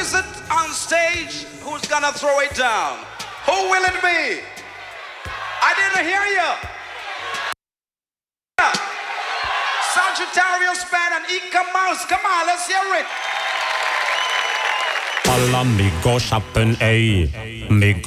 is it on stage who's gonna throw it down? Who will it be? I didn't hear you. Sagittarius Band and Ika Mouse. Come on, let's hear it. Alla mig gå shoppen ej. Mig